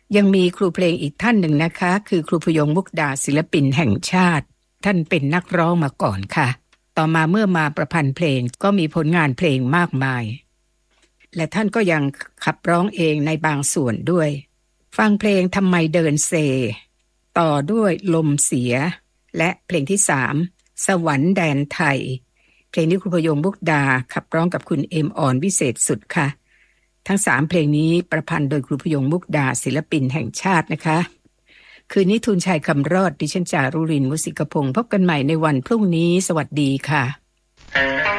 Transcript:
ยังมีครูเพลงอีกท่านหนึ่งนะคะคือครูพยงมุกดาศิลปินแห่งชาติท่านเป็นนักร้องมาก่อนค่ะต่อมาเมื่อมาประพันธ์เพลงก็มีผลงานเพลงมากมายและท่านก็ยังขับร้องเองในบางส่วนด้วยฟังเพลงทำไมเดินเซต่อด้วยลมเสียและเพลงที่3สวรรค์แดนไทยเพลงนี้ครูพยงมุกดาขับร้องกับคุณเอมออนวิเศษสุดค่ะทั้ง3เพลงนี้ประพันธ์โดยครูพยงมุกดาศิลปินแห่งชาตินะคะคืนนี้ทูลชัยคำรอดดิฉันจารุรินทร์ มุสิกพงศ์พบกันใหม่ในวันพรุ่งนี้สวัสดีค่ะ